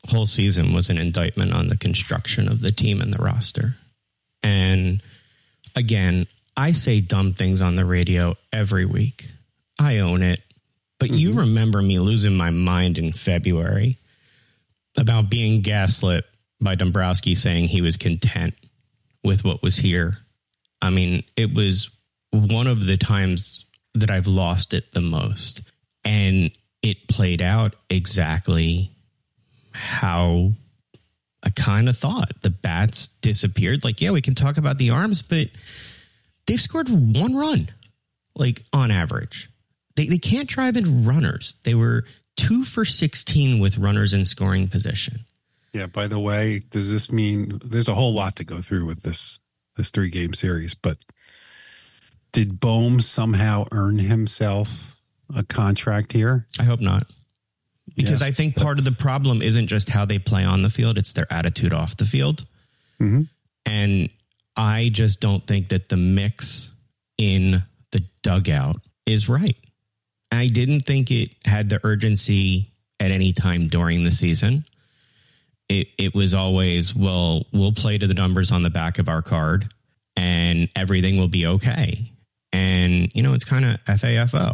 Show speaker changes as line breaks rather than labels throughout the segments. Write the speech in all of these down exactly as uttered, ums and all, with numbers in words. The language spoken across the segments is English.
whole season was an indictment on the construction of the team and the roster. And again, I say dumb things on the radio every week. I own it. But mm-hmm. you remember me losing my mind in February about being gaslit by Dombrowski saying he was content with what was here. I mean, it was one of the times that I've lost it the most. And it played out exactly how I kind of thought. The bats disappeared. Like, yeah, we can talk about the arms, but they've scored one run, like on average. They they can't drive in runners. They were two for sixteen with runners in scoring position.
Yeah, by the way, does this mean there's a whole lot to go through with this this three game series, but did Bohm somehow earn himself a contract here?
I hope not. Because yeah, I think part of the problem isn't just how they play on the field, it's their attitude off the field. Mm-hmm. And I just don't think that the mix in the dugout is right. I didn't think it had the urgency at any time during the season. It it was always, well, we'll play to the numbers on the back of our card and everything will be okay. And, you know, it's kind of F A F O.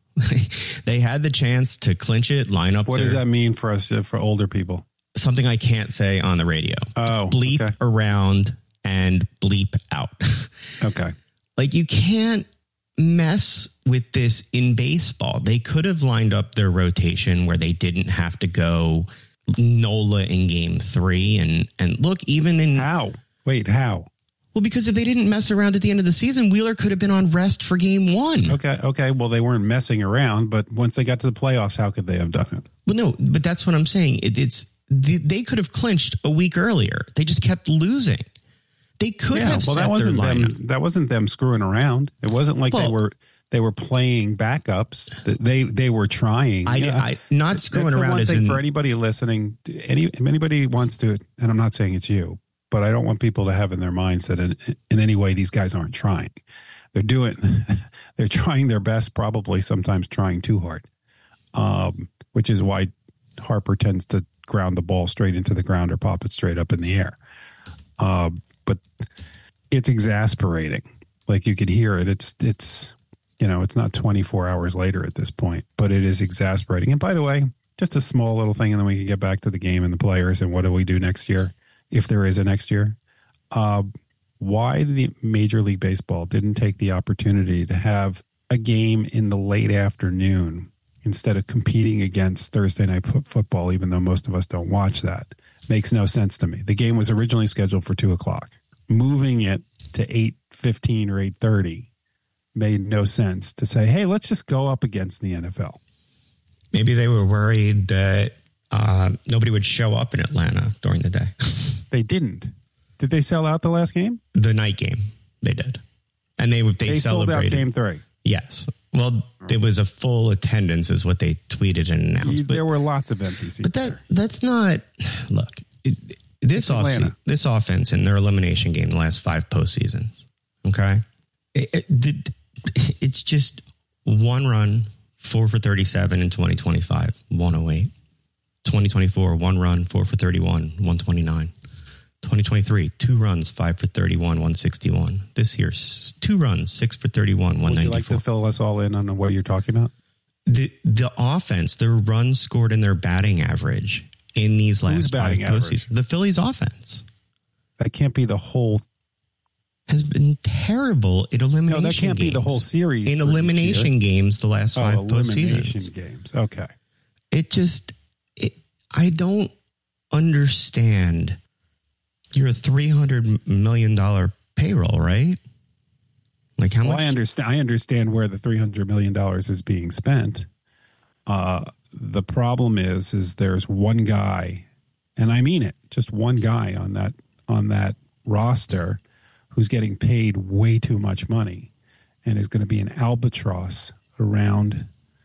They had the chance to clinch it, line up.
What
their,
does that mean for us, for older people?
Something I can't say on the radio.
Oh,
bleep
okay.
around and bleep out.
Okay.
Like, you can't mess with this in baseball. They could have lined up their rotation where they didn't have to go Nola in game three. And, and look, even in...
How? Wait, how?
Well, because if they didn't mess around at the end of the season, Wheeler could have been on rest for game one.
Okay, okay. Well, they weren't messing around, but once they got to the playoffs, how could they have done it?
Well, no, but that's what I'm saying. It, it's they could have clinched a week earlier. They just kept losing. They could
yeah,
have
well,
set
that wasn't
their lineup.
them. That wasn't them screwing around. It wasn't like well, they were they were playing backups. They they were trying.
I, yeah, I not screwing
that's
around.
The one
is
thing
in,
for anybody listening. Any if anybody wants to, and I'm not saying it's you, but I don't want people to have in their minds that in, in any way these guys aren't trying. They're doing, they're trying their best, probably sometimes trying too hard, um, which is why Harper tends to ground the ball straight into the ground or pop it straight up in the air. Uh, but it's exasperating. Like, you could hear it. It's, it's, you know, it's not twenty-four hours later at this point, but it is exasperating. And by the way, just a small little thing, and then we can get back to the game and the players and what do we do next year, if there is a next year. Uh, why the Major League Baseball didn't take the opportunity to have a game in the late afternoon instead of competing against Thursday night football, even though most of us don't watch that, makes no sense to me. The game was originally scheduled for two o'clock. Moving it to eight fifteen or eight thirty made no sense to say, hey, let's just go up against the N F L.
Maybe they were worried that uh, nobody would show up in Atlanta during the day.
They didn't. Did they sell out the last game?
The night game, they did. And they, they,
they
celebrated.
Sold out game three.
Yes. Well, there was a full attendance is what they tweeted and announced.
You, but, there were lots of empty seats.
But that that's not, look, it, this, off, this offense in their elimination game, the last five postseasons, okay? It, it, it's just one run, four for thirty-seven in twenty twenty-five, one oh eight. twenty twenty-four, one run, four for thirty-one, one twenty-nine. twenty twenty-three, two runs, five for thirty-one, one sixty-one. This year, two runs, six for thirty-one, one ninety-four. Would you like
to fill us all in on what you're talking about?
The the offense, the runs scored in their batting average in these last five postseasons. The Phillies offense.
That can't be the whole.
Has been terrible in elimination games.
No, that can't
games.
be the whole series.
In elimination games, the last five
oh,
postseasons.
Elimination games, okay.
It just, it, I don't understand. You're a three hundred million dollars payroll, right? Like how
well,
much?
I understand. I understand where the three hundred million dollars is being spent. Uh, the problem is, is there's one guy, and I mean it, just one guy on that on that roster who's getting paid way too much money, and is going to be an albatross around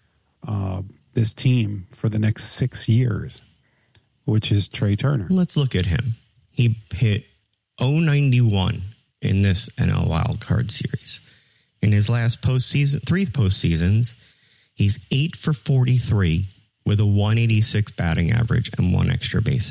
uh, this team for the next six years, which is Trey Turner.
Let's look at him. He hit oh ninety-one in this N L Wild Card Series. In his last postseason, three postseasons, he's eight for forty-three with a one eighty-six batting average and one extra base